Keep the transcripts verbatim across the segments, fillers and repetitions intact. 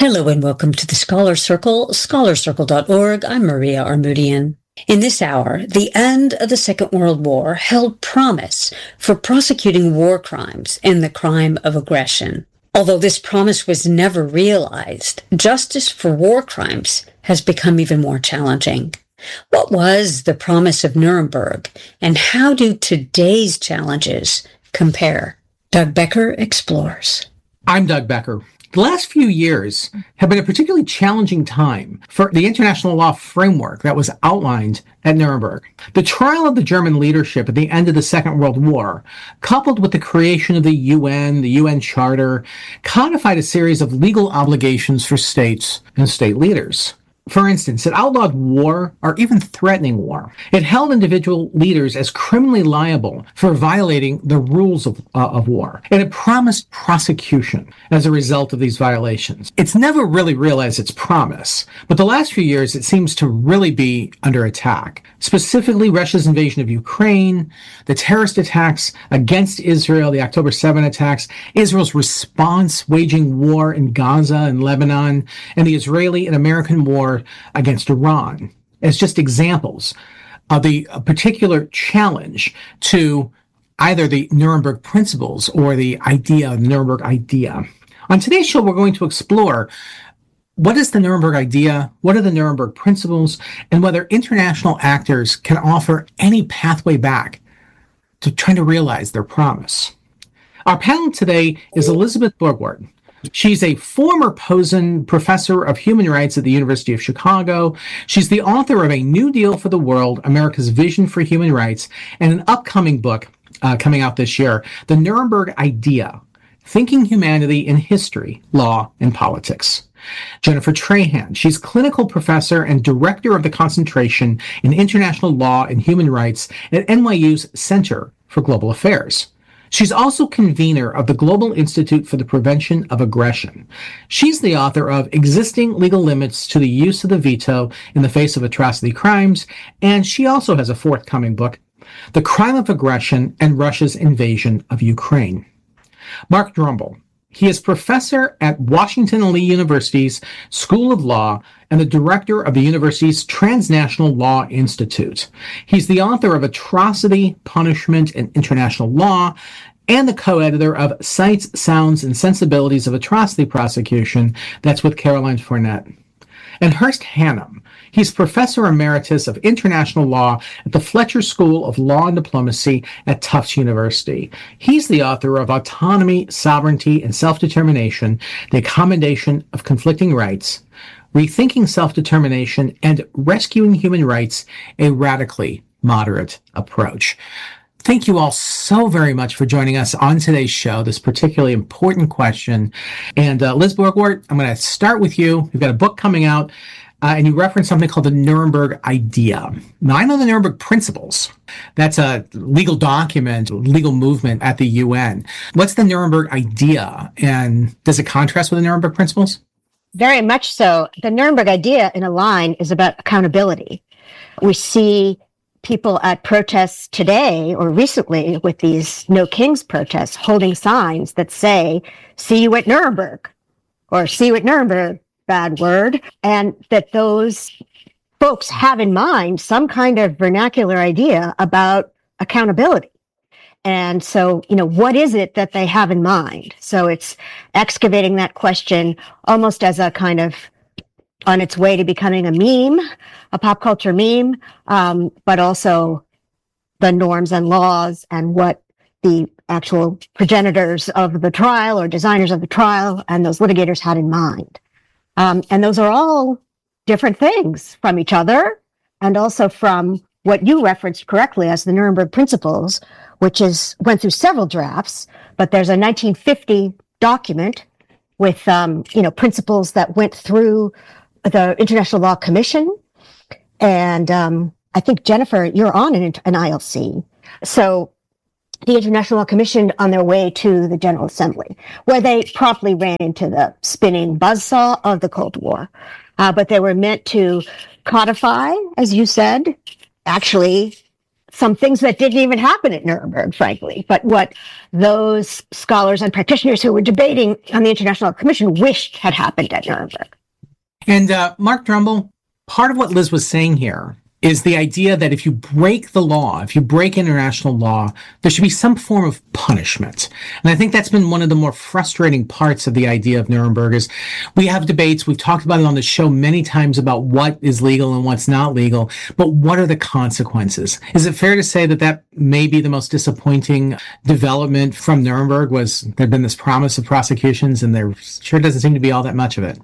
Hello and welcome to the Scholar Circle, scholar circle dot org. I'm Maria Armoudian. In this hour, the end of the Second World War held promise for prosecuting war crimes and the crime of aggression. Although this promise was never realized, justice for war crimes has become even more challenging. What was the promise of Nuremberg, and how do today's challenges compare? Doug Becker explores. I'm Doug Becker. The last few years have been a particularly challenging time for the international law framework that was outlined at Nuremberg. The trial of the German leadership at the end of the Second World War, coupled with the creation of the U N, the U N Charter, codified a series of legal obligations for states and state leaders. For instance, it outlawed war or even threatening war. It held individual leaders as criminally liable for violating the rules of, uh, of war. And it promised prosecution as a result of these violations. It's never really realized its promise, but the last few years it seems to really be under attack. Specifically, Russia's invasion of Ukraine, the terrorist attacks against Israel, the October seventh attacks, Israel's response waging war in Gaza and Lebanon, and the Israeli and American war against Iran as just examples of the particular challenge to either the Nuremberg principles or the idea, the Nuremberg idea. On today's show, we're going to explore what is the Nuremberg idea, what are the Nuremberg principles, and whether international actors can offer any pathway back to trying to realize their promise. Our panel today is Elizabeth Borgwardt. She's a former Posen professor of human rights at the University of Chicago. She's the author of A New Deal for the World, America's Vision for Human Rights, and an upcoming book uh, coming out this year, The Nuremberg Idea, Thinking Humanity in History, Law, and Politics. Jennifer Trahan, she's clinical professor and director of the concentration in international law and human rights at N Y U's Center for Global Affairs. She's also convener of the Global Institute for the Prevention of Aggression. She's the author of Existing Legal Limits to the Use of the Veto in the Face of Atrocity Crimes, and she also has a forthcoming book, The Crime of Aggression and Russia's Invasion of Ukraine. Mark Drumble. He is professor at Washington and Lee University's School of Law and the director of the university's Transnational Law Institute. He's the author of Atrocity, Punishment, and International Law, and the co-editor of Sights, Sounds, and Sensibilities of Atrocity Prosecution. That's with Caroline Fournette. And Hurst Hannum. He's professor emeritus of international law at the Fletcher School of Law and Diplomacy at Tufts University. He's the author of Autonomy, Sovereignty, and Self-Determination, The Accommodation of Conflicting Rights, Rethinking Self-Determination, and Rescuing Human Rights, A Radically Moderate Approach. Thank you all so very much for joining us on today's show, this particularly important question. And uh, Liz Borgwardt, I'm going to start with you. You've got a book coming out, uh, and you referenced something called the Nuremberg Idea. Now, I know the Nuremberg Principles. That's a legal document, legal movement at the U N. What's the Nuremberg Idea, and does it contrast with the Nuremberg Principles? Very much so. The Nuremberg Idea, in a line, is about accountability. We see people at protests today or recently with these No Kings protests holding signs that say, see you at Nuremberg, or see you at Nuremberg, bad word, and that those folks have in mind some kind of vernacular idea about accountability. And so, you know, what is it that they have in mind? So it's excavating that question almost as a kind of on its way to becoming a meme, a pop culture meme, um, but also the norms and laws and what the actual progenitors of the trial or designers of the trial and those litigators had in mind. Um, and those are all different things from each other and also from what you referenced correctly as the Nuremberg Principles, which is went through several drafts, but there's a nineteen fifty document with, um, you know, principles that went through the International Law Commission. And um, I think, Jennifer, you're on an, an I L C. So the International Law Commission on their way to the General Assembly, where they promptly ran into the spinning buzzsaw of the Cold War. Uh, but they were meant to codify, as you said, actually some things that didn't even happen at Nuremberg, frankly, but what those scholars and practitioners who were debating on the International Commission wished had happened at Nuremberg. And uh, Mark Drumble, part of what Liz was saying here is the idea that if you break the law, if you break international law, there should be some form of punishment. And I think that's been one of the more frustrating parts of the idea of Nuremberg is we have debates, we've talked about it on the show many times about what is legal and what's not legal, but what are the consequences? Is it fair to say that that may be the most disappointing development from Nuremberg was there'd been this promise of prosecutions and there sure doesn't seem to be all that much of it?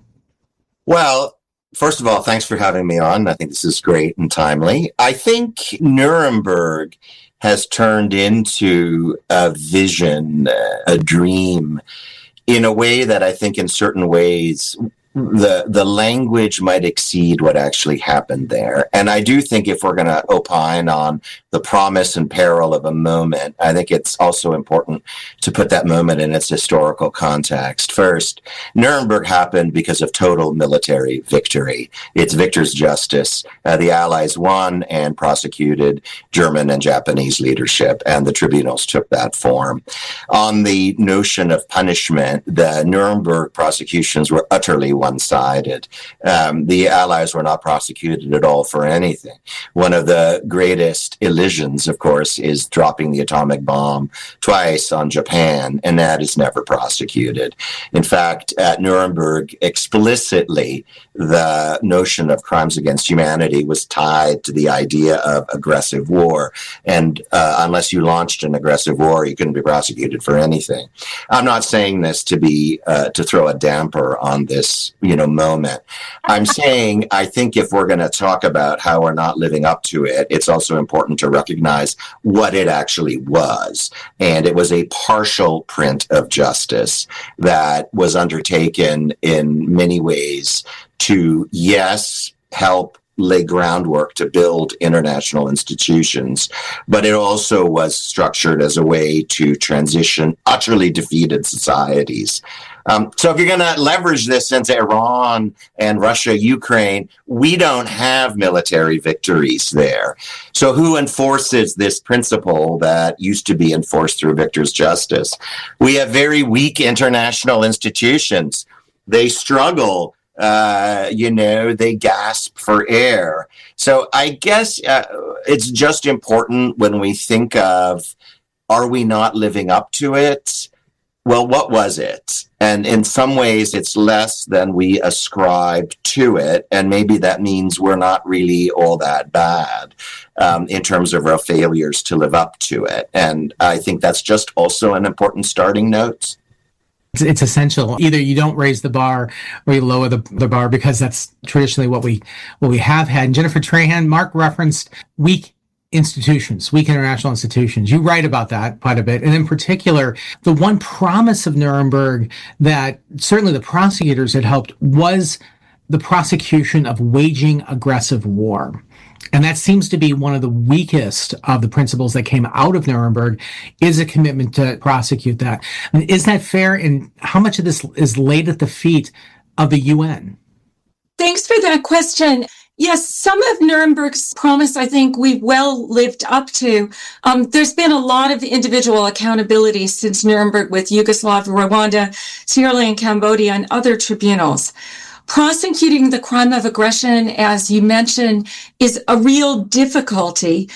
Well, first of all, thanks for having me on. I think this is great and timely. I think Nuremberg has turned into a vision, a dream, in a way that I think in certain ways the the language might exceed what actually happened there. And I do think if we're going to opine on the promise and peril of a moment, I think it's also important to put that moment in its historical context. First, Nuremberg happened because of total military victory. It's victor's justice. Uh, the Allies won and prosecuted German and Japanese leadership, and the tribunals took that form. On the notion of punishment, the Nuremberg prosecutions were utterly one-sided. Um, the Allies were not prosecuted at all for anything. One of the greatest illusions, of course, is dropping the atomic bomb twice on Japan, and that is never prosecuted. In fact, at Nuremberg, explicitly, the notion of crimes against humanity was tied to the idea of aggressive war. And uh, unless you launched an aggressive war, you couldn't be prosecuted for anything. I'm not saying this to be uh, to throw a damper on this, you know, moment. I'm saying I think if we're going to talk about how we're not living up to it, it's also important to recognize what it actually was. And it was a partial print of justice that was undertaken in many ways to, yes, help lay groundwork to build international institutions, but it also was structured as a way to transition utterly defeated societies. Um, so if you're going to leverage this into Iran and Russia, Ukraine, we don't have military victories there. So who enforces this principle that used to be enforced through victor's justice? We have very weak international institutions. They struggle. Uh, you know, they gasp for air. So I guess uh, it's just important when we think of, are we not living up to it? Well, what was it? And in some ways, it's less than we ascribe to it. And maybe that means we're not really all that bad um, in terms of our failures to live up to it. And I think that's just also an important starting note. It's essential. Either you don't raise the bar or you lower the, the bar, because that's traditionally what we what we have had. And Jennifer Trahan, Mark referenced weak institutions, weak international institutions. You write about that quite a bit. And in particular, the one promise of Nuremberg that certainly the prosecutors had hoped was the prosecution of waging aggressive war. And that seems to be one of the weakest of the principles that came out of Nuremberg, is a commitment to prosecute that. I mean, is that fair? And how much of this is laid at the feet of the U N? Thanks for that question. Yes, some of Nuremberg's promise, I think we've well lived up to. Um, there's been a lot of individual accountability since Nuremberg with Yugoslavia, Rwanda, Sierra Leone, Cambodia, and other tribunals. Prosecuting the crime of aggression, as you mentioned, is a real difficulty.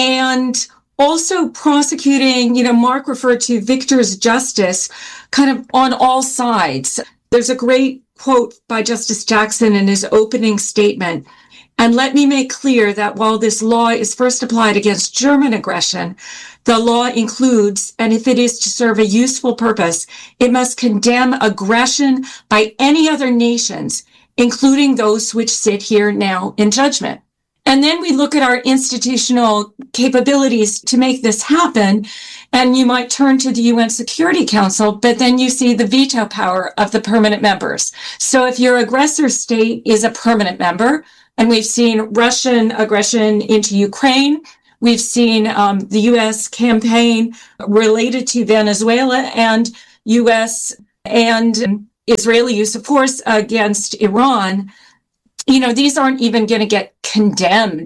And also prosecuting, you know, Mark referred to victor's justice kind of on all sides. There's a great quote by Justice Jackson in his opening statement. And let me make clear that while this law is first applied against German aggression, the law includes, and if it is to serve a useful purpose, it must condemn aggression by any other nations, including those which sit here now in judgment. And then we look at our institutional capabilities to make this happen, and you might turn to the U N Security Council, but then you see the veto power of the permanent members. So if your aggressor state is a permanent member, and we've seen Russian aggression into Ukraine, we've seen um, the U S campaign related to Venezuela, and U S and Israeli use of force against Iran. You know, these aren't even going to get condemned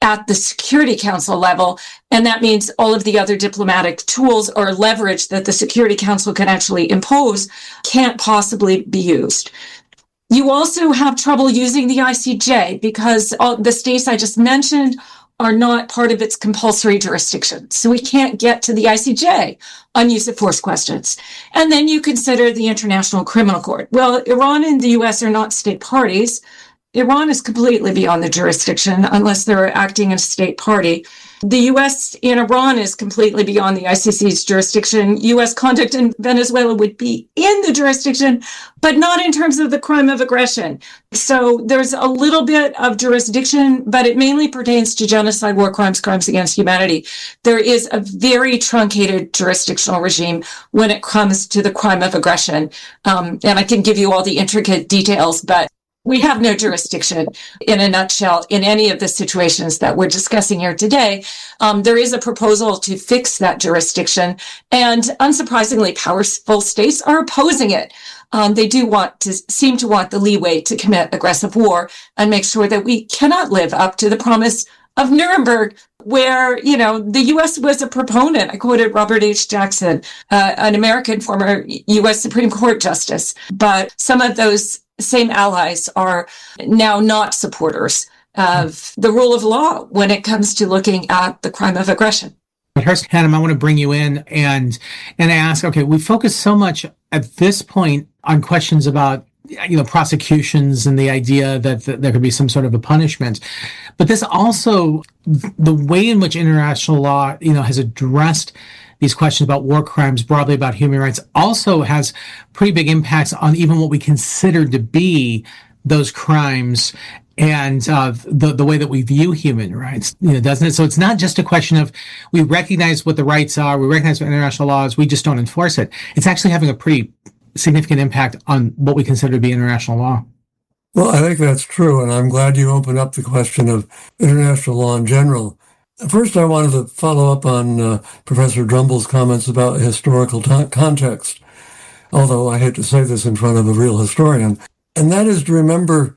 at the Security Council level. And that means all of the other diplomatic tools or leverage that the Security Council can actually impose can't possibly be used. You also have trouble using the I C J because all the states I just mentioned are not part of its compulsory jurisdiction. So we can't get to the I C J on use of force questions. And then you consider the International Criminal Court. Well, Iran and the U S are not state parties. Iran is completely beyond the jurisdiction unless they're acting as a state party. The U S in Iran is completely beyond the I C C's jurisdiction. U S conduct in Venezuela would be in the jurisdiction, but not in terms of the crime of aggression. So there's a little bit of jurisdiction, but it mainly pertains to genocide, war crimes, crimes against humanity. There is a very truncated jurisdictional regime when it comes to the crime of aggression. Um, and I can give you all the intricate details, but we have no jurisdiction in a nutshell in any of the situations that we're discussing here today. Um, there is a proposal to fix that jurisdiction, and unsurprisingly, powerful states are opposing it. Um, they do want to seem to want the leeway to commit aggressive war and make sure that we cannot live up to the promise of Nuremberg, where, you know, the U S was a proponent. I quoted Robert H. Jackson, uh, an American former U S Supreme Court justice, but some of those same allies are now not supporters of the rule of law when it comes to looking at the crime of aggression. But Hurst Hannum, I want to bring you in and and ask, okay, we focus so much at this point on questions about, you know, prosecutions and the idea that, that there could be some sort of a punishment. But this also, the way in which international law, you know, has addressed these questions about war crimes, broadly about human rights, also has pretty big impacts on even what we consider to be those crimes and uh, the the way that we view human rights, you know, doesn't it? So it's not just a question of we recognize what the rights are, we recognize what international law is, we just don't enforce it. It's actually having a pretty significant impact on what we consider to be international law. Well, I think that's true, and I'm glad you opened up the question of international law in general. First, I wanted to follow up on uh, Professor Drumble's comments about historical t- context, although I hate to say this in front of a real historian, and that is to remember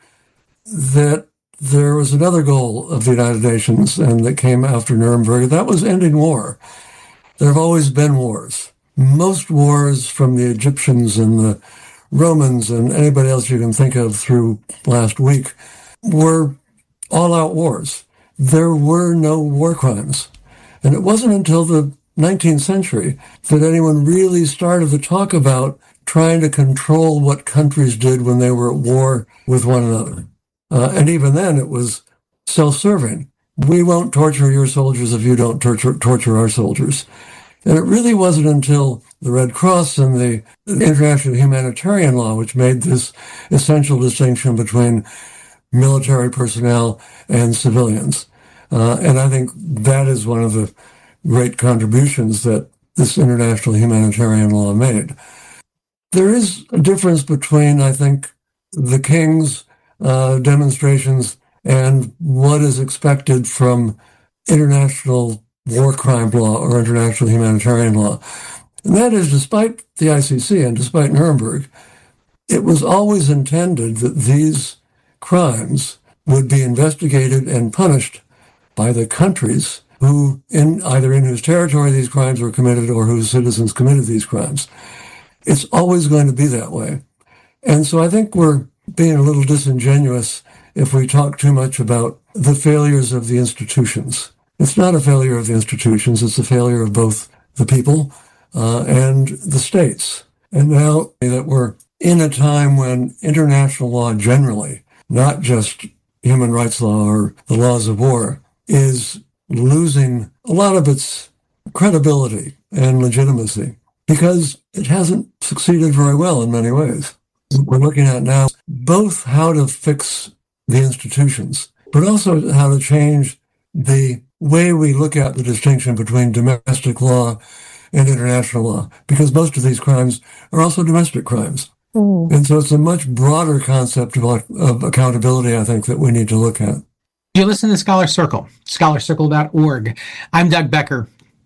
that there was another goal of the United Nations and that came after Nuremberg. That was ending war. There have always been wars. Most wars from the Egyptians and the Romans and anybody else you can think of through last week were all-out wars. There were no war crimes. And it wasn't until the nineteenth century that anyone really started to talk about trying to control what countries did when they were at war with one another. Uh, and even then, it was self-serving. We won't torture your soldiers if you don't torture, torture our soldiers. And it really wasn't until the Red Cross and the international humanitarian law, which made this essential distinction between military personnel and civilians. Uh, and I think that is one of the great contributions that this international humanitarian law made. There is a difference between, I think, the King's uh, demonstrations and what is expected from international war crime law or international humanitarian law. And that is, despite the I C C and despite Nuremberg, it was always intended that these crimes would be investigated and punished by the countries who, in either in whose territory these crimes were committed or whose citizens committed these crimes. It's always going to be that way. And so I think we're being a little disingenuous if we talk too much about the failures of the institutions. It's not a failure of the institutions, it's a failure of both the people uh, and the states. And now that we're in a time when international law generally, not just human rights law or the laws of war, is losing a lot of its credibility and legitimacy because it hasn't succeeded very well in many ways. We're looking at now both how to fix the institutions, but also how to change the way we look at the distinction between domestic law and international law, because most of these crimes are also domestic crimes. Mm. And so it's a much broader concept of, of accountability, I think, that we need to look at. You listen to Scholar Circle, scholar circle dot org. I'm Doug Becker.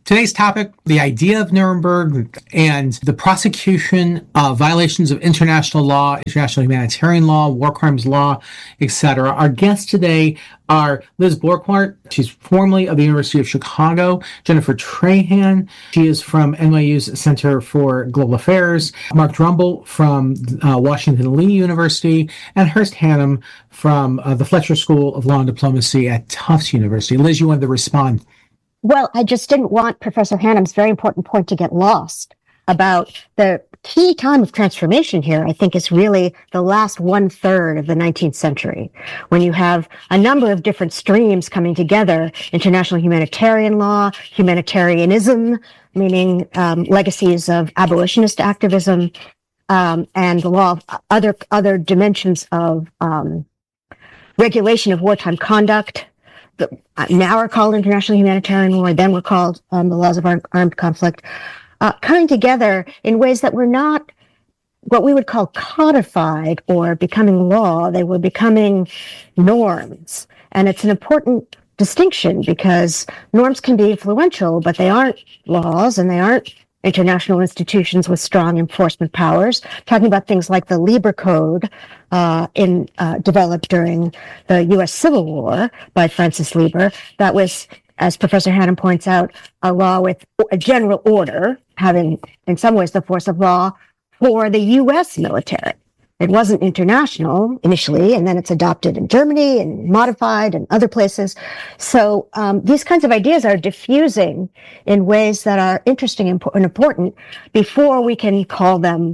Today's topic, the idea of Nuremberg and the prosecution of violations of international law, international humanitarian law, war crimes law, et cetera. Our guests today are Liz Borgward. She's formerly of the University of Chicago. Jennifer Trahan. She is from N Y U's Center for Global Affairs. Mark Drumble from uh, Washington Lee University. And Hurst Hannum from uh, the Fletcher School of Law and Diplomacy at Tufts University. Liz, you wanted to respond. Well, I just didn't want Professor Hannum's very important point to get lost about the key time of transformation here, I think, is really the last one third of the nineteenth century, when you have a number of different streams coming together: international humanitarian law, humanitarianism, meaning um, legacies of abolitionist activism, um, and the law of other, other dimensions of um, regulation of wartime conduct. The, now are called international humanitarian law, then were called um, the laws of armed, armed conflict, uh, coming together in ways that were not what we would call codified or becoming law. They were becoming norms. And it's an important distinction, because norms can be influential, but they aren't laws, and they aren't international institutions with strong enforcement powers. Talking about things like the Lieber Code, uh, in, uh, developed during the U S Civil War by Francis Lieber. That was, as Professor Hannum points out, a law with a general order, having in some ways the force of law for the U S military. It wasn't international initially, and then it's adopted in Germany and modified in other places. So um, these kinds of ideas are diffusing in ways that are interesting and important before we can call them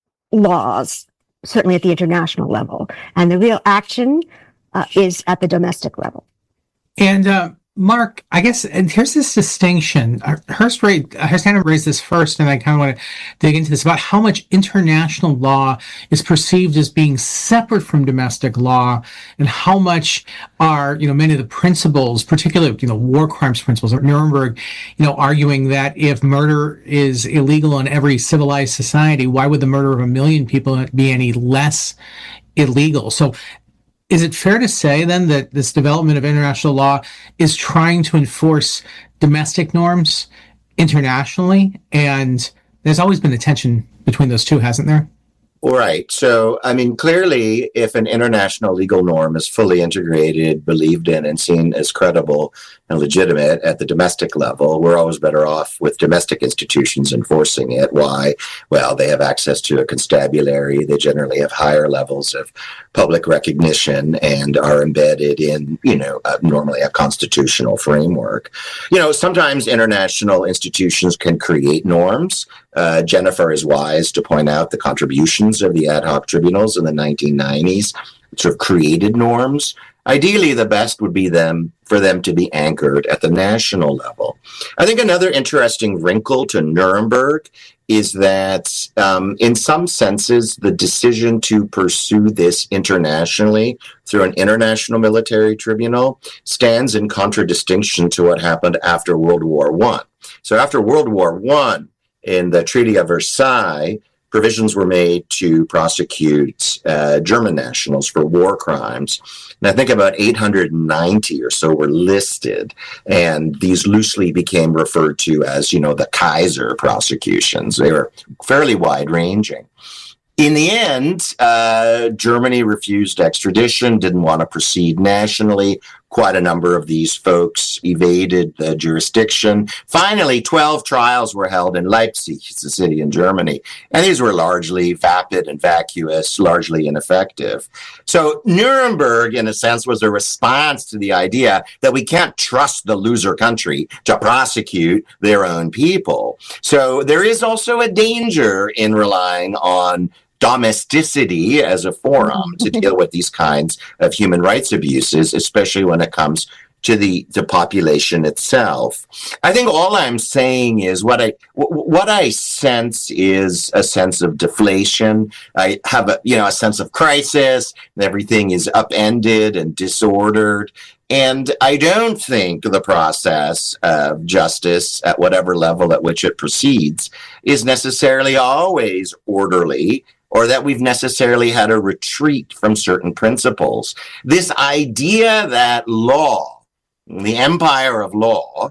laws, certainly at the international level. And the real action uh, is at the domestic level. And uh, Mark, I guess, and here's this distinction. Hurst, Hurst Hannum raised this first, and I kind of want to dig into this about how much international law is perceived as being separate from domestic law, and how much are, you know, many of the principles, particularly, you know, war crimes principles, Nuremberg, you know, arguing that if murder is illegal in every civilized society, why would the murder of a million people be any less illegal? So, is it fair to say, then, that this development of international law is trying to enforce domestic norms internationally? And there's always been a tension between those two, hasn't there? Right. So, I mean, clearly, if an international legal norm is fully integrated, believed in, and seen as credible and legitimate at the domestic level, we're always better off with domestic institutions enforcing it. Why? Well, they have access to a constabulary. They generally have higher levels of public recognition and are embedded in, you know, uh, normally a constitutional framework. You know, sometimes international institutions can create norms. Uh, Jennifer is wise to point out the contributions of the ad hoc tribunals in the nineteen nineties, sort of created norms. Ideally, the best would be them for them to be anchored at the national level. I think another interesting wrinkle to Nuremberg is that, um, in some senses, the decision to pursue this internationally through an international military tribunal stands in contradistinction to what happened after World War One. So after World War One, in the Treaty of Versailles, provisions were made to prosecute uh, German nationals for war crimes. And I think about eight hundred ninety or so were listed, and these loosely became referred to as, you know, the Kaiser prosecutions. They were fairly wide-ranging. In the end, uh, Germany refused extradition, didn't want to proceed nationally. Quite a number of these folks evaded the jurisdiction. Finally, twelve trials were held in Leipzig, it's a city in Germany, and these were largely vapid and vacuous, largely ineffective. So Nuremberg, in a sense, was a response to the idea that we can't trust the loser country to prosecute their own people. So there is also a danger in relying on domesticity as a forum to deal with these kinds of human rights abuses, especially when it comes to the, the population itself. I think all I'm saying is what I w- what I sense is a sense of deflation. I have a you know a sense of crisis, and everything is upended and disordered. And I don't think the process of justice at whatever level at which it proceeds is necessarily always orderly, or that we've necessarily had a retreat from certain principles. This idea that law, the empire of law,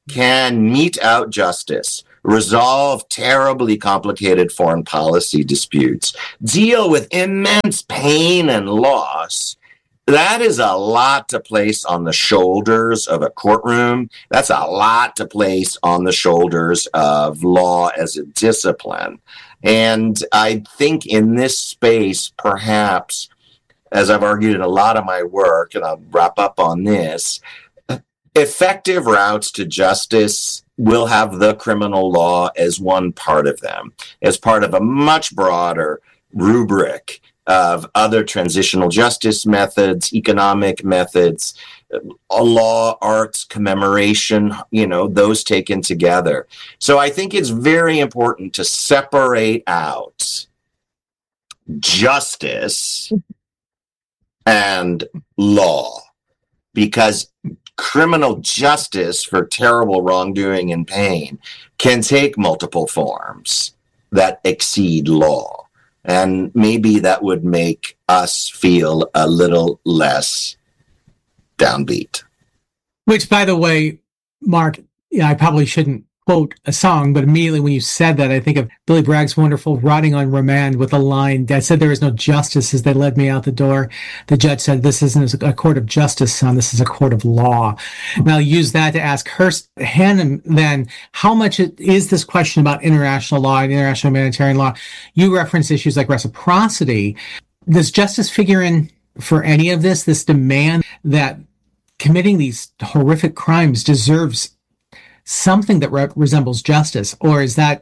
can mete out justice, resolve terribly complicated foreign policy disputes, deal with immense pain and loss, that is a lot to place on the shoulders of a courtroom. That's a lot to place on the shoulders of law as a discipline. And I think in this space, perhaps, as I've argued in a lot of my work, and I'll wrap up on this, effective routes to justice will have the criminal law as one part of them, as part of a much broader rubric of other transitional justice methods, economic methods, law, arts, commemoration, you know, those taken together. So I think it's very important to separate out justice and law, because criminal justice for terrible wrongdoing and pain can take multiple forms that exceed law. And maybe that would make us feel a little less downbeat. Which, by the way, Mark, yeah, I probably shouldn't quote a song, but immediately when you said that, I think of Billy Bragg's wonderful Rotting on Remand with a line that said, "There is no justice as they led me out the door. The judge said, this isn't a court of justice, son. This is a court of law." And I'll use that to ask Hurst Hannum then, how much is this question about international law and international humanitarian law? You reference issues like reciprocity. Does justice figure in for any of this, this demand that committing these horrific crimes deserves something that re- resembles justice, or is that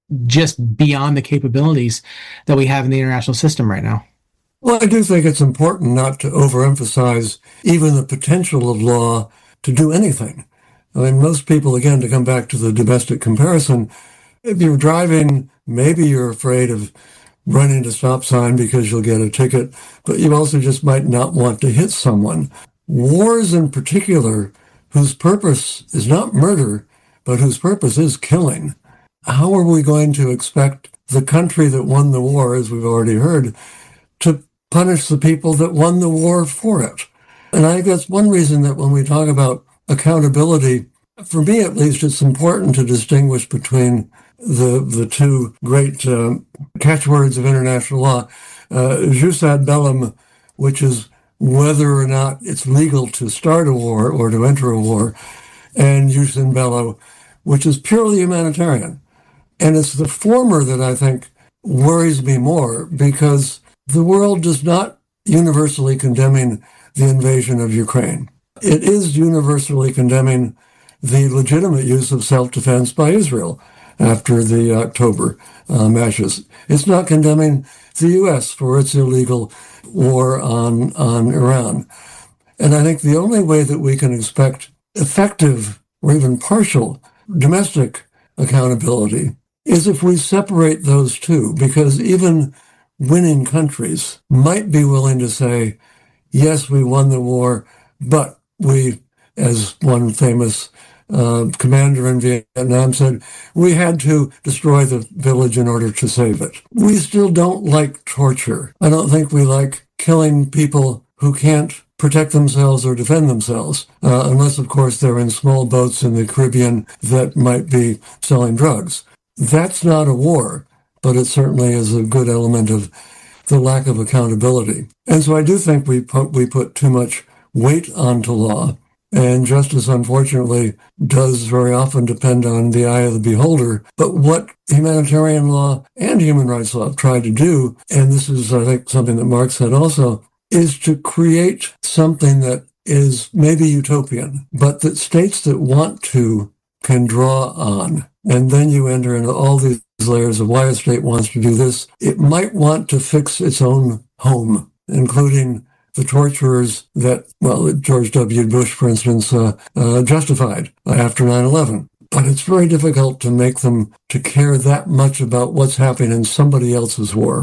just beyond the capabilities that we have in the international system right now? Well, I do think it's important not to overemphasize even the potential of law to do anything. I mean, most people, again, to come back to the domestic comparison, if you're driving, maybe you're afraid of running a stop sign because you'll get a ticket, but you also just might not want to hit someone. Wars in particular, whose purpose is not murder, but whose purpose is killing. How are we going to expect the country that won the war, as we've already heard, to punish the people that won the war for it? And I think that's one reason that when we talk about accountability, for me at least, it's important to distinguish between the the two great uh, catchwords of international law, uh, jus ad bellum, which is whether or not it's legal to start a war or to enter a war, and jus in bello, which is purely humanitarian. And it's the former that I think worries me more, because the world is not universally condemning the invasion of Ukraine. It is universally condemning the legitimate use of self-defense by Israel after the October uh, matches. It's not condemning the U S for its illegal war on, on Iran. And I think the only way that we can expect effective or even partial domestic accountability is if we separate those two, because even winning countries might be willing to say, yes, we won the war, but we, as one famous uh, commander in Vietnam said, we had to destroy the village in order to save it. We still don't like torture. I don't think we like killing people who can't protect themselves or defend themselves, uh, unless, of course, they're in small boats in the Caribbean that might be selling drugs. That's not a war, but it certainly is a good element of the lack of accountability. And so I do think we put, we put too much weight onto law, and justice, unfortunately, does very often depend on the eye of the beholder. But what humanitarian law and human rights law have tried to do, and this is, I think, something that Mark said also, is to create something that is maybe utopian, but that states that want to can draw on. And then you enter into all these layers of why a state wants to do this. It might want to fix its own home, including the torturers that, well, George W. Bush, for instance, uh, uh, justified after nine eleven. But it's very difficult to make them to care that much about what's happening in somebody else's war.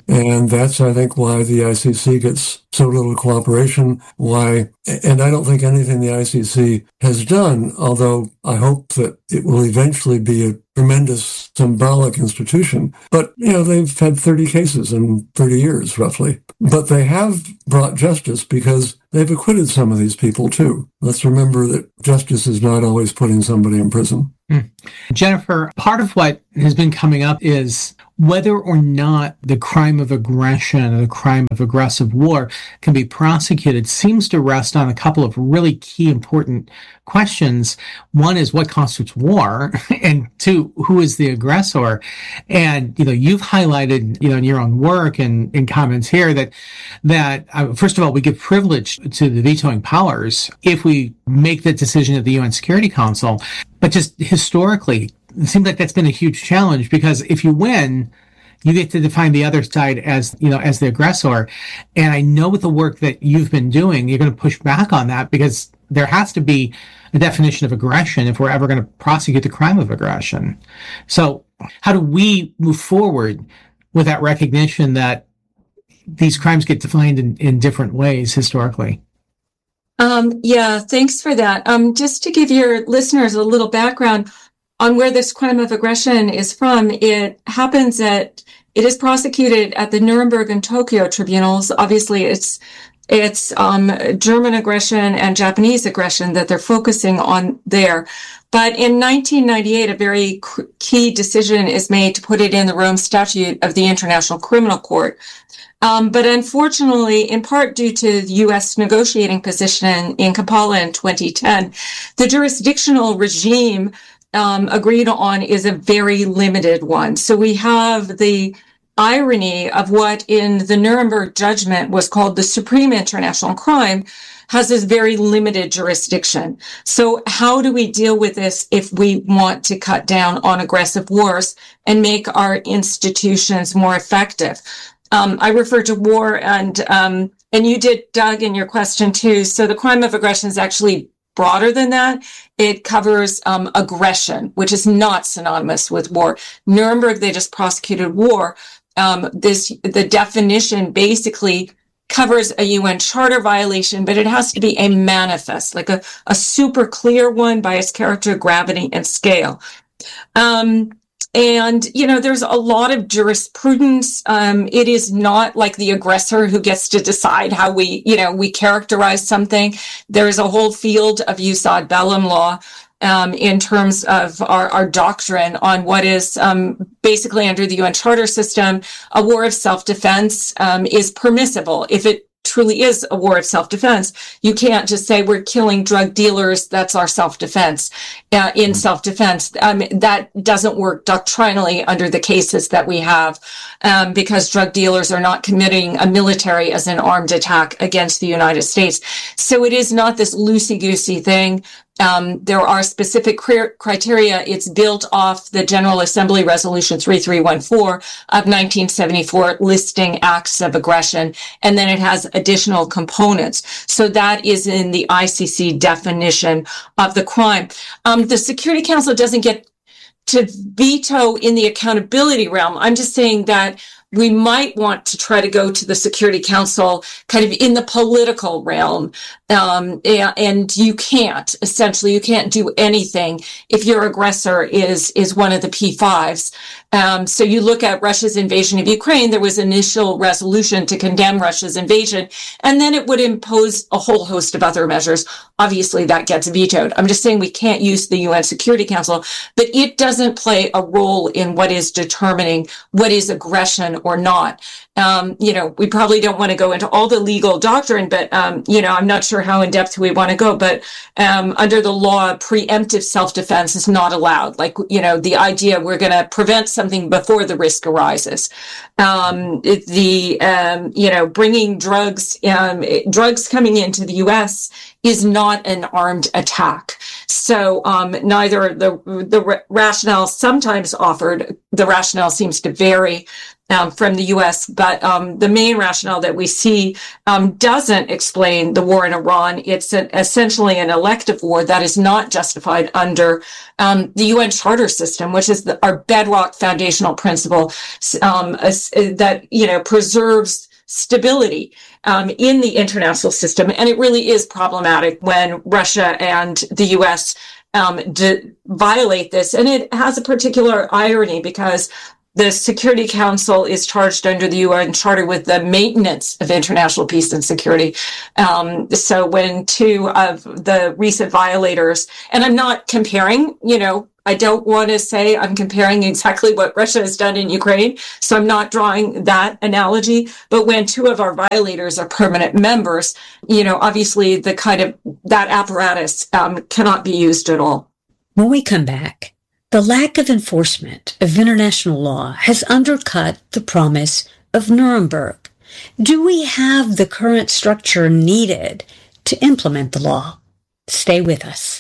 And that's, I think, why the I C C gets so little cooperation, why, and I don't think anything the I C C has done, although I hope that it will eventually be a tremendous symbolic institution. But, you know, they've had thirty cases in thirty years, roughly. But they have brought justice because they've acquitted some of these people, too. Let's remember that justice is not always putting somebody in prison. Mm. Jennifer, part of what has been coming up is whether or not the crime of aggression or the crime of aggressive war can be prosecuted seems to rest on a couple of really key important questions. One is what constitutes war, and two, who is the aggressor? And, you know, you've highlighted, you know, in your own work and in comments here that, that uh, first of all, we give privilege to the vetoing powers if we make the decision at the U N Security Council. But just historically, it seems like that's been a huge challenge, because if you win, you get to define the other side as, you know, as the aggressor. And I know with the work that you've been doing, you're going to push back on that, because there has to be a definition of aggression if we're ever going to prosecute the crime of aggression. So how do we move forward with that recognition that these crimes get defined in, in different ways historically? Um, yeah, thanks for that. Um, just to give your listeners a little background on where this crime of aggression is from, it happens at, it is prosecuted at the Nuremberg and Tokyo tribunals. Obviously, it's it's um, German aggression and Japanese aggression that they're focusing on there. But in nineteen ninety-eight, a very key decision is made to put it in the Rome Statute of the International Criminal Court. Um, but unfortunately, in part due to the U S negotiating position in Kampala in twenty ten, the jurisdictional regime um, agreed on is a very limited one. So we have the irony of what in the Nuremberg judgment was called the supreme international crime has this very limited jurisdiction. So how do we deal with this if we want to cut down on aggressive wars and make our institutions more effective? Um, I refer to war, and um, and you did, Doug, in your question too. So the crime of aggression is actually broader than that. It covers um, aggression, which is not synonymous with war. Nuremberg, they just prosecuted war. Um, this the definition basically covers a U N charter violation, but it has to be a manifest, like a, a super clear one by its character, gravity, and scale. Um, And, you know, there's a lot of jurisprudence. Um, it is not like the aggressor who gets to decide how we, you know, we characterize something. There is a whole field of jus ad bellum law um, in terms of our, our doctrine on what is um, basically under the U N Charter system, a war of self-defense um, is permissible if it truly is a war of self-defense. You can't just say we're killing drug dealers, that's our self-defense. Uh, in self-defense, um, that doesn't work doctrinally under the cases that we have, um, because drug dealers are not committing a military as an armed attack against the United States. So it is not this loosey-goosey thing. Um, there are specific cr- criteria. It's built off the General Assembly Resolution three three one four of nineteen seventy-four listing acts of aggression, and then it has additional components. So that is in the I C C definition of the crime. Um, the Security Council doesn't get to veto in the accountability realm. I'm just saying that we might want to try to go to the Security Council kind of in the political realm. Um, and you can't, essentially, you can't do anything if your aggressor is, is one of the P fives. Um, so you look at Russia's invasion of Ukraine, there was initial resolution to condemn Russia's invasion, and then it would impose a whole host of other measures. Obviously, that gets vetoed. I'm just saying we can't use the U N Security Council, but it doesn't play a role in what is determining what is aggression or not. Um, you know, we probably don't want to go into all the legal doctrine, but, um, you know, I'm not sure how in depth we want to go, but, um, under the law, preemptive self-defense is not allowed. Like, you know, the idea we're going to prevent something before the risk arises. Um, it, the, um, you know, bringing drugs, um, drugs coming into the U S is not an armed attack. So, um, neither the, the rationale sometimes offered, the rationale seems to vary Um, from the U S, but But um, the main rationale that we see um, doesn't explain the war in Iran. It's an, essentially an elective war that is not justified under um, the U N Charter system, which is the, our bedrock foundational principle um, as, that you know preserves stability um, in the international system. And it really is problematic when Russia and the U S um, d- violate this. And it has a particular irony because the Security Council is charged under the U N Charter with the maintenance of international peace and security. Um, so when two of the recent violators, and I'm not comparing, you know, I don't want to say I'm comparing exactly what Russia has done in Ukraine, so I'm not drawing that analogy. But when two of our violators are permanent members, you know, obviously the kind of that apparatus um, cannot be used at all. When we come back, the lack of enforcement of international law has undercut the promise of Nuremberg. Do we have the current structure needed to implement the law? Stay with us.